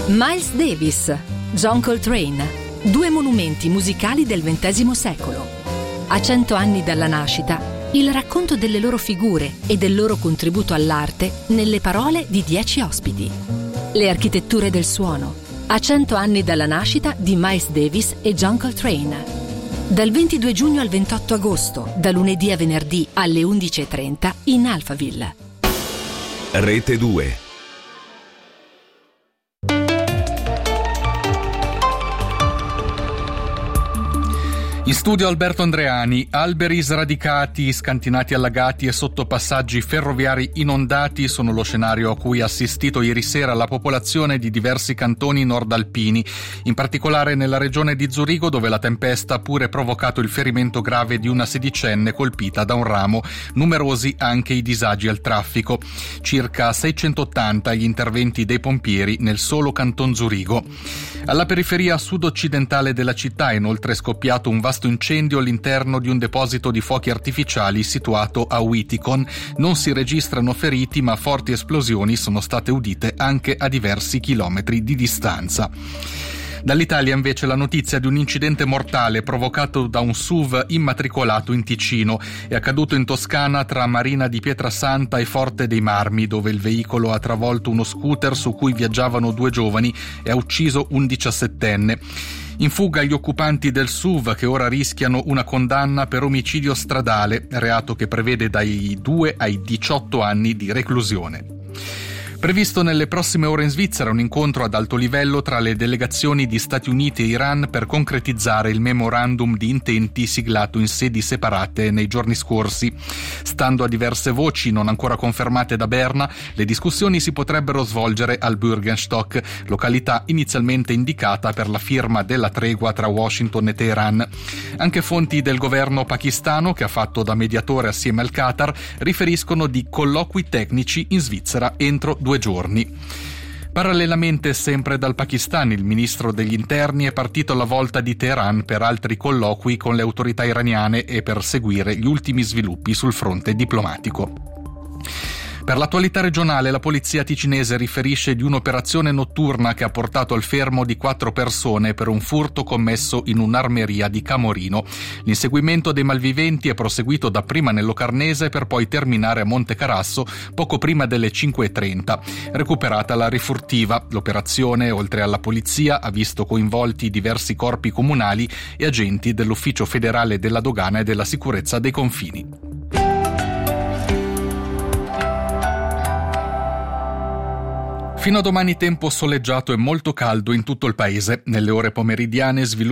Miles Davis, John Coltrane, due monumenti musicali del XX secolo. A 100 anni dalla nascita, il racconto delle loro figure e del loro contributo all'arte nelle parole di 10 ospiti. Le architetture del suono, a 100 anni dalla nascita di Miles Davis e John Coltrane. Dal 22 giugno al 28 agosto, da lunedì a venerdì alle 11:30 in Alphaville. Rete 2. In studio Alberto Andreani. Alberi sradicati, scantinati allagati e sottopassaggi ferroviari inondati sono lo scenario a cui ha assistito ieri sera la popolazione di diversi cantoni nordalpini, in particolare nella regione di Zurigo, dove la tempesta ha pure provocato il ferimento grave di una sedicenne colpita da un ramo. Numerosi anche i disagi al traffico. Circa 680 gli interventi dei pompieri nel solo canton Zurigo. Alla periferia sud-occidentale della città è inoltre scoppiato un vasto incendio all'interno di un deposito di fuochi artificiali situato a Witticon. Non si registrano feriti, ma forti esplosioni sono state udite anche a diversi chilometri di distanza. Dall'Italia invece la notizia di un incidente mortale provocato da un SUV immatricolato in Ticino. È accaduto in Toscana tra Marina di Pietrasanta e Forte dei Marmi, dove il veicolo ha travolto uno scooter su cui viaggiavano due giovani e ha ucciso un 17enne. In fuga gli occupanti del SUV, che ora rischiano una condanna per omicidio stradale, reato che prevede dai 2 ai 18 anni di reclusione. Previsto nelle prossime ore in Svizzera un incontro ad alto livello tra le delegazioni di Stati Uniti e Iran per concretizzare il memorandum di intenti siglato in sedi separate nei giorni scorsi. Stando a diverse voci non ancora confermate da Berna, le discussioni si potrebbero svolgere al Bürgenstock, località inizialmente indicata per la firma della tregua tra Washington e Teheran. Anche fonti del governo pakistano, che ha fatto da mediatore assieme al Qatar, riferiscono di colloqui tecnici in Svizzera entro 2 giorni. Parallelamente, sempre dal Pakistan, il ministro degli interni è partito alla volta di Teheran per altri colloqui con le autorità iraniane e per seguire gli ultimi sviluppi sul fronte diplomatico. Per l'attualità regionale, la polizia ticinese riferisce di un'operazione notturna che ha portato al fermo di 4 persone per un furto commesso in un'armeria di Camorino. L'inseguimento dei malviventi è proseguito dapprima nel Locarnese per poi terminare a Monte Carasso poco prima delle 5:30. Recuperata la rifurtiva, l'operazione, oltre alla polizia, ha visto coinvolti diversi corpi comunali e agenti dell'Ufficio federale della dogana e della sicurezza dei confini. Fino a domani tempo soleggiato e molto caldo in tutto il paese. Nelle ore pomeridiane